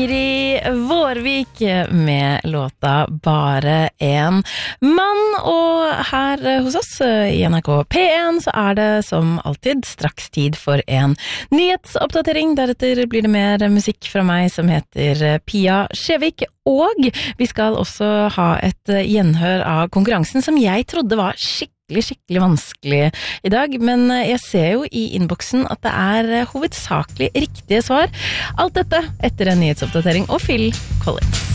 Ingrid Vårvik med låta Bare en mann, og her hos oss i NRK P1 så det som alltid straks tid for en nyhetsoppdatering. Deretter blir det mer musikk fra meg som heter Pia Skjevik, og vi skal også ha et gjenhør av konkurransen som jeg trodde var skikkelig vanskelig i dag, men jeg ser jo i innboksen at det hovedsakelig riktige svar. Alt dette etter en nyhetsoppdatering og Phil Collins.